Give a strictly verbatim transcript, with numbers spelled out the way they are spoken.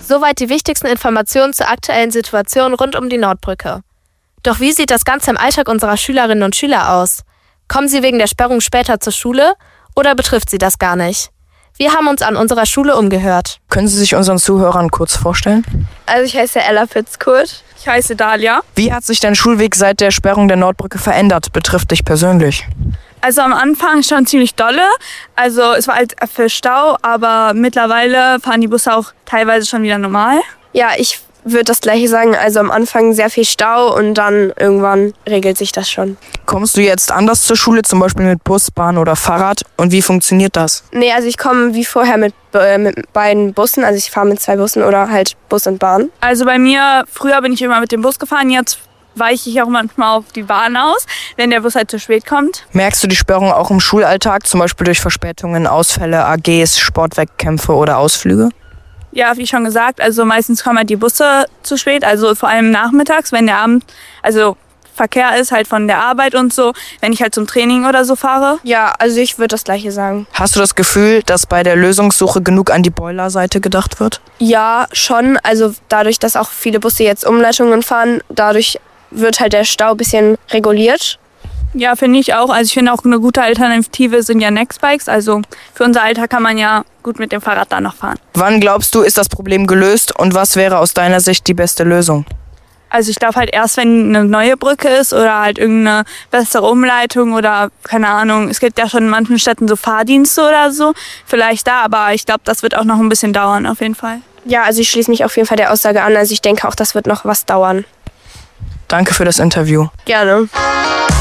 Soweit die wichtigsten Informationen zur aktuellen Situation rund um die Nordbrücke. Doch wie sieht das Ganze im Alltag unserer Schülerinnen und Schüler aus? Kommen sie wegen der Sperrung später zur Schule oder betrifft sie das gar nicht? Wir haben uns an unserer Schule umgehört. Können Sie sich unseren Zuhörern kurz vorstellen? Also ich heiße Ella Fitzkurt. Ich heiße Dalia. Wie hat sich dein Schulweg seit der Sperrung der Nordbrücke verändert? Betrifft dich persönlich? Also am Anfang schon ziemlich dolle. Also es war halt für Stau, aber mittlerweile fahren die Busse auch teilweise schon wieder normal. Ja, ich würde das Gleiche sagen. Also am Anfang sehr viel Stau und dann irgendwann regelt sich das schon. Kommst du jetzt anders zur Schule, zum Beispiel mit Bus, Bahn oder Fahrrad? Und wie funktioniert das? Nee, also ich komme wie vorher mit, äh, mit beiden Bussen. Also ich fahre mit zwei Bussen oder halt Bus und Bahn. Also bei mir, früher bin ich immer mit dem Bus gefahren, jetzt weiche ich auch manchmal auf die Bahn aus, wenn der Bus halt zu spät kommt. Merkst du die Sperrung auch im Schulalltag, zum Beispiel durch Verspätungen, Ausfälle, A Gs, Sportwettkämpfe oder Ausflüge? Ja, wie schon gesagt, also meistens kommen halt die Busse zu spät, also vor allem nachmittags, wenn der Abend, also Verkehr ist halt von der Arbeit und so, wenn ich halt zum Training oder so fahre. Ja, also ich würde das Gleiche sagen. Hast du das Gefühl, dass bei der Lösungssuche genug an die Boilerseite gedacht wird? Ja, schon. Also dadurch, dass auch viele Busse jetzt Umleitungen fahren, dadurch wird halt der Stau ein bisschen reguliert. Ja, finde ich auch. Also ich finde auch eine gute Alternative sind ja Nextbikes. Also für unser Alter kann man ja gut mit dem Fahrrad da noch fahren. Wann glaubst du, ist das Problem gelöst und was wäre aus deiner Sicht die beste Lösung? Also ich glaube halt erst, wenn eine neue Brücke ist oder halt irgendeine bessere Umleitung oder keine Ahnung. Es gibt ja schon in manchen Städten so Fahrdienste oder so. Vielleicht da, aber ich glaube, das wird auch noch ein bisschen dauern auf jeden Fall. Ja, also ich schließe mich auf jeden Fall der Aussage an. Also ich denke auch, das wird noch was dauern. Danke für das Interview. Gerne.